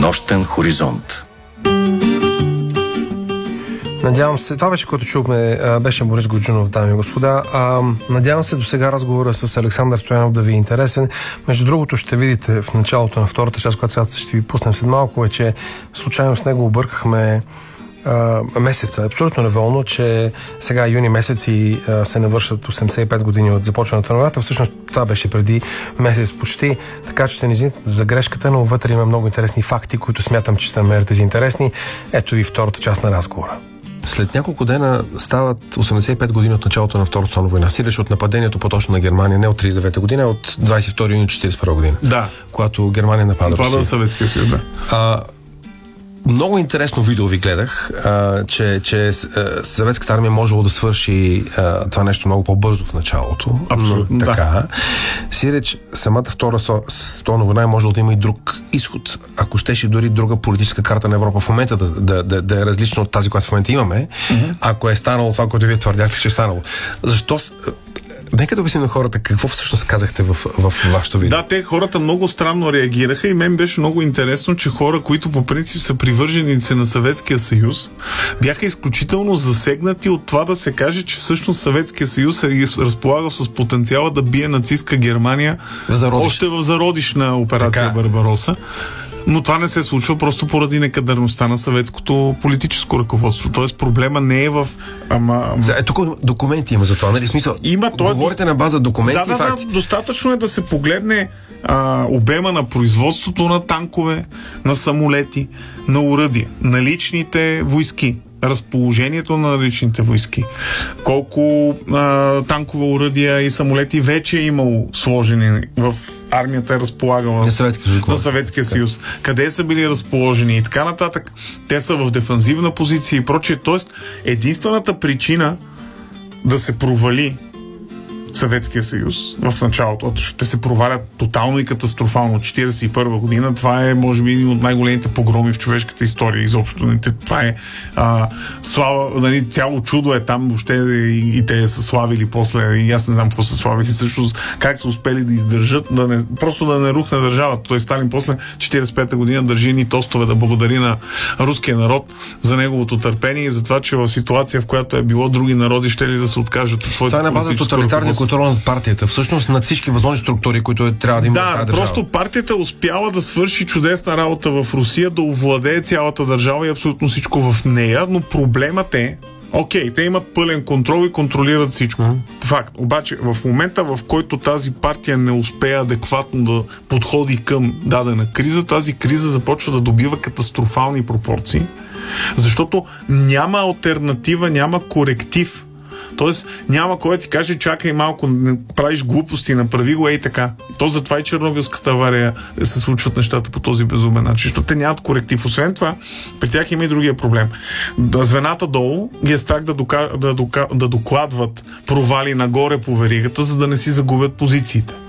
Нощен хоризонт. Надявам се, това беше, което чухме, беше Борис Гуджунов, дами и господа. Надявам се до сега разговора с Александър Стоянов да ви е интересен. Между другото, ще видите в началото на втората част, която сега ще ви пуснем след малко, е, че случайно с него объркахме месеца. Абсолютно неволно, че сега юни месец и се навършат 85 години от започването на войната. Всъщност това беше преди месец почти, така че ще не извините за грешката, но вътре има много интересни факти, които смятам, че ще намерите за интересни. Ето ви втората част на разговора. След няколко дена стават 85 години от началото на Втората световна война. Сиреч от нападението по-точно на Германия, не от 39 година, а от 22 юни 1941 година. Да. Когато Германия напада Русия. Напада Съветския съюз, да. Много интересно видео ви гледах, че съветската армия можело да свърши това нещо много по-бързо в началото. Абсолютно, така. Да. Сиреч, самата Втора световна война можело да има и друг изход. Ако щеше дори друга политическа карта на Европа в момента да е различна от тази, която в момента имаме, ако е станало това, което вие твърдяхте, че е станало. Защо... Нека да обясним на хората какво всъщност казахте в вашето видео. Да, хората много странно реагираха и мен беше много интересно, че хора, които по принцип са привърженици на Съветския съюз, бяха изключително засегнати от това да се каже, че всъщност Съветския съюз е разполагал с потенциала да бие нацистка Германия още в зародиш на операция Барбароса. Но това не се случва просто поради некадърността на съветското политическо ръководство. Тоест проблема не е в... Тук документи има за това, нали? Смисъл, говорите на база документи и факти. Да, достатъчно е да се погледне обема на производството на танкове, на самолети, на оръдия, на личните войски, разположението на наличните войски, колко танкове, оръдия и самолети вече е имало сложени в армията, е разполагала на Съветския съюз, къде са били разположени и така нататък. Те са в дефанзивна позиция и прочее. Тоест, единствената причина да се провали Съветския съюз в началото, ще се провалят тотално и катастрофално от 1941 година. Това е, може би, един от най-големите погроми в човешката история изобщо. Това е слава, нали, цяло чудо е там, въобще и те са славили после, и аз не знам какво са славили, всъщност как са успели да издържат, просто да не рухне държавата. Той Сталин после 1945 година държи ни тостове да благодари на руския народ за неговото търпение и за това, че в ситуация, в която е било други народи, ще ли да се откажат от своите политическо ръководство. Контрол над партията, всъщност над всички възможни структури, които трябва да има в тази държава. Просто партията успяла да свърши чудесна работа в Русия, да овладее цялата държава и абсолютно всичко в нея, но проблемът е, те имат пълен контрол и контролират всичко. Факт. Обаче в момента, в който тази партия не успее адекватно да подходи към дадена криза, тази криза започва да добива катастрофални пропорции, защото няма алтернатива, няма коректив. Тоест, няма кой да ти каже, чакай малко, не правиш глупости, направи го така. То затова и Чернобилската авария се случват нещата по този безумен начин, защото те нямат коректив. Освен това, при тях има и другия проблем. Звената долу ги е страх да докладват провали нагоре по веригата, за да не си загубят позициите.